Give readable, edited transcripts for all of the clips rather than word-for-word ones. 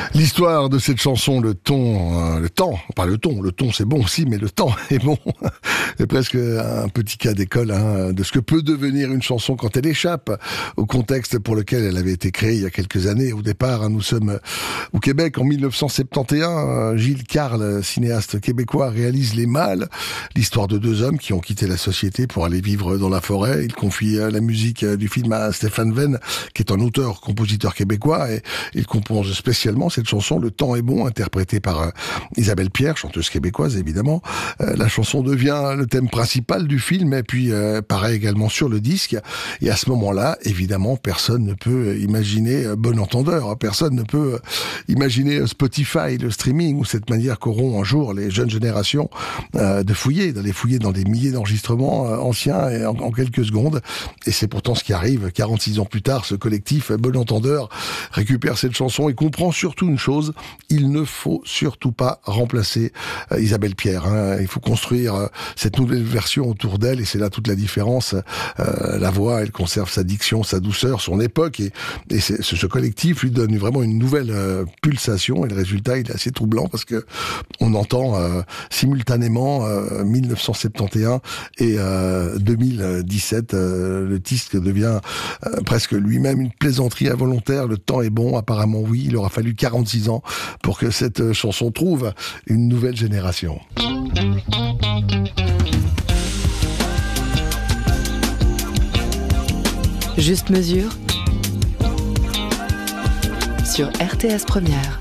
L'histoire de cette chanson, le ton c'est bon aussi, mais le temps est bon. C'est presque un petit cas d'école de ce que peut devenir une chanson quand elle échappe au contexte pour lequel elle avait été créée il y a quelques années. Au départ, nous sommes au Québec en 1971. Gilles Carle, cinéaste québécois, réalise Les Mâles, l'histoire de deux hommes qui ont quitté la société pour aller vivre dans la forêt. Il confie la musique du film à Stéphane Venn, qui est un auteur-compositeur québécois, et il compose spécialement cette chanson, Le temps est bon, interprétée par Isabelle Pierre, chanteuse québécoise évidemment. La chanson devient le thème principal du film et puis paraît également sur le disque. Et à ce moment-là, évidemment, personne ne peut imaginer bon entendeur, personne ne peut imaginer Spotify, le streaming, ou cette manière qu'auront un jour les jeunes générations d'aller fouiller dans des milliers d'enregistrements anciens et en quelques secondes. Et c'est pourtant ce qui arrive. 46 ans plus tard, ce collectif Bon Entendeur récupère cette chanson et comprend surtout une chose: il ne faut surtout pas remplacer Isabelle Pierre. Il faut construire cette nouvelle version autour d'elle, et c'est là toute la différence. La voix, elle conserve sa diction, sa douceur, son époque, et ce collectif lui donne vraiment une nouvelle pulsation, et le résultat, il est assez troublant parce que on entend simultanément 1971 et 2017. Le disque devient presque lui-même une plaisanterie involontaire. Le temps est bon, apparemment oui, il aura fallu 46 ans pour que cette chanson trouve une nouvelle génération. Juste mesure sur RTS Première.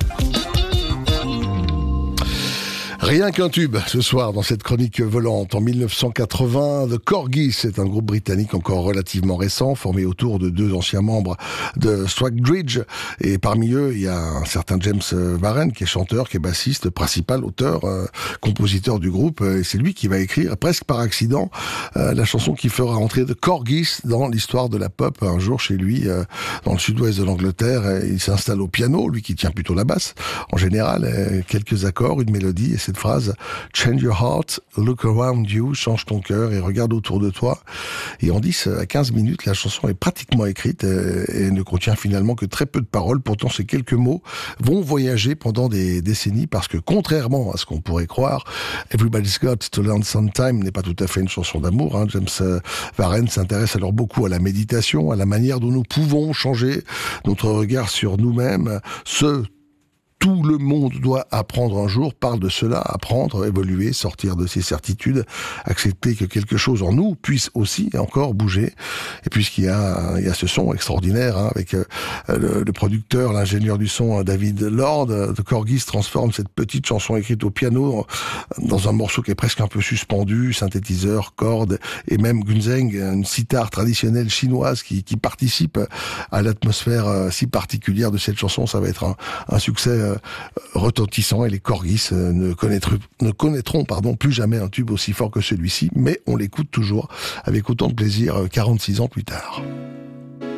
Rien qu'un tube ce soir dans cette chronique volante. En 1980, The Corgis, c'est un groupe britannique encore relativement récent, formé autour de deux anciens membres de Swagdridge. Et parmi eux, il y a un certain James Varenne, qui est chanteur, qui est bassiste, principal auteur, compositeur du groupe. Et c'est lui qui va écrire, presque par accident, la chanson qui fera entrer The Corgis dans l'histoire de la pop. Un jour, chez lui, dans le sud-ouest de l'Angleterre, il s'installe au piano, lui qui tient plutôt la basse. En général, quelques accords, une mélodie, et cette phrase « Change your heart, look around you », change ton cœur et regarde autour de toi. Et en 10 à 15 minutes, la chanson est pratiquement écrite et ne contient finalement que très peu de paroles. Pourtant, ces quelques mots vont voyager pendant des décennies, parce que contrairement à ce qu'on pourrait croire, « Everybody's Got to Learn Sometime » n'est pas tout à fait une chanson d'amour. James Varenne s'intéresse alors beaucoup à la méditation, à la manière dont nous pouvons changer notre regard sur nous-mêmes. Tout le monde doit apprendre un jour, parle de cela, apprendre, évoluer, sortir de ses certitudes, accepter que quelque chose en nous puisse aussi encore bouger. Et puisqu'il y a ce son extraordinaire, avec le producteur, l'ingénieur du son David Lord, The Corgis transforme cette petite chanson écrite au piano dans un morceau qui est presque un peu suspendu, synthétiseur, cordes, et même gunzeng, une sitar traditionnelle chinoise qui participe à l'atmosphère si particulière de cette chanson. Ça va être un succès retentissant, et les Corgis ne connaîtront plus jamais un tube aussi fort que celui-ci, mais on l'écoute toujours avec autant de plaisir 46 ans plus tard.